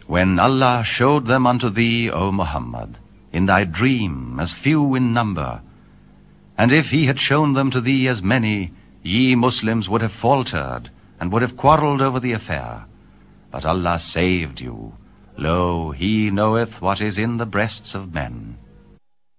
When Allah showed them unto thee, O Muhammad, in thy dream as few in number, and if he had shown them to thee as many, ye Muslims would have faltered, and would have quarrelled over the affair. But Allah saved you. Lo, he knoweth what is in the breasts of men.